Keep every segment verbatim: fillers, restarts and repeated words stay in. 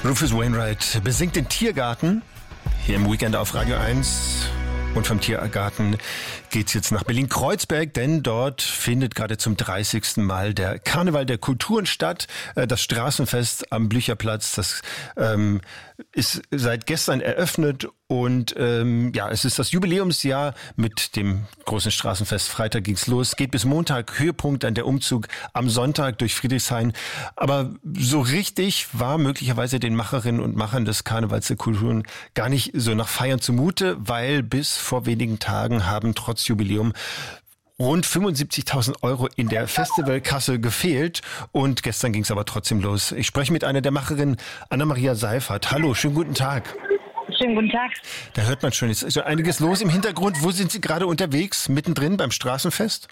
Rufus Wainwright besingt den Tiergarten hier im Weekend auf Radio eins. Und vom Tiergarten geht's jetzt nach Berlin-Kreuzberg, denn dort findet gerade zum dreißigsten Mal der Karneval der Kulturen statt. Das Straßenfest am Blücherplatz, das ähm, ist seit gestern eröffnet und ähm, ja, es ist das Jubiläumsjahr mit dem großen Straßenfest. Freitag ging's los, geht bis Montag, Höhepunkt dann der Umzug am Sonntag durch Friedrichshain. Aber so richtig war möglicherweise den Macherinnen und Machern des Karnevals der Kulturen gar nicht so nach Feiern zumute, weil bis vor wenigen Tagen haben trotz Jubiläum rund fünfundsiebzigtausend Euro in der Festivalkasse gefehlt und gestern ging es aber trotzdem los. Ich spreche mit einer der Macherinnen, Anna-Maria Seifert. Hallo, schönen guten Tag. Schönen guten Tag. Da hört man schon, jetzt ist so einiges los im Hintergrund. Wo sind Sie gerade unterwegs? Mittendrin beim Straßenfest?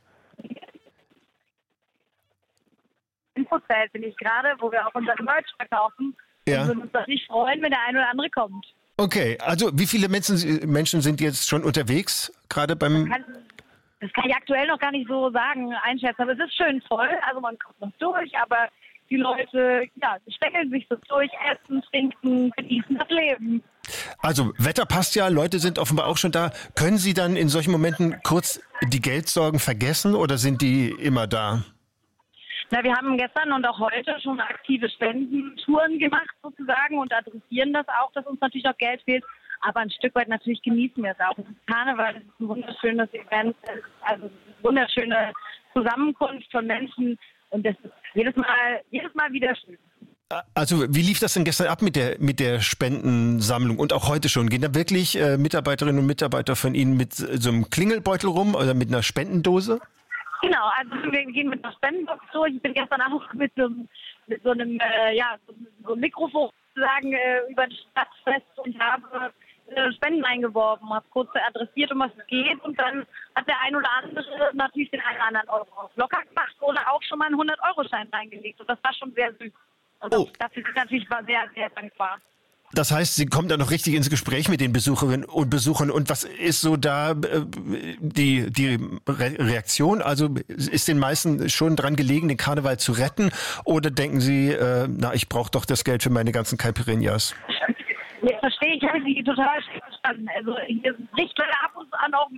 Im Prozess bin ich gerade, wo wir auch unser Merch verkaufen. Ja. Und würden uns natürlich freuen, wenn der eine oder andere kommt. Okay, also wie viele Menschen, Menschen sind jetzt schon unterwegs, gerade beim... Kann, das kann ich aktuell noch gar nicht so sagen, einschätzen, aber es ist schön voll. Also man kommt noch durch, aber die Leute, ja, steckeln sich so durch, essen, trinken, genießen das Leben. Also Wetter passt ja, Leute sind offenbar auch schon da. Können Sie dann in solchen Momenten kurz die Geldsorgen vergessen oder sind die immer da? Na, wir haben gestern und auch heute schon aktive Spendentouren gemacht sozusagen und adressieren das auch, dass uns natürlich noch Geld fehlt. Aber ein Stück weit natürlich genießen wir es auch. Karneval ist ein wunderschönes Event, also eine wunderschöne Zusammenkunft von Menschen und das ist jedes Mal, jedes Mal wieder schön. Also wie lief das denn gestern ab mit der mit der Spendensammlung und auch heute schon? Gehen da wirklich äh, Mitarbeiterinnen und Mitarbeiter von Ihnen mit so einem Klingelbeutel rum oder mit einer Spendendose? Genau, also wir gehen mit einer Spendenbox durch. Ich bin gestern auch mit so, mit so einem äh, ja, so, so einem Mikrofon sozusagen äh, über das Stadtfest und habe äh, Spenden eingeworfen, habe kurz adressiert, um was es geht und dann hat der ein oder andere natürlich den einen oder anderen Euro auf locker gemacht oder auch schon mal einen hundert-Euro-Schein reingelegt und das war schon sehr süß. Also oh. dafür sind natürlich war sehr, sehr dankbar. Das heißt, Sie kommen da noch richtig ins Gespräch mit den Besucherinnen und Besuchern. Und was ist so da äh, die, die Re- Reaktion? Also ist den meisten schon dran gelegen, den Karneval zu retten? Oder denken Sie, äh, na, ich brauche doch das Geld für meine ganzen Caipirinhas? Jetzt verstehe ich, habe Sie total schlecht verstanden. Also hier bricht leider ab und an auch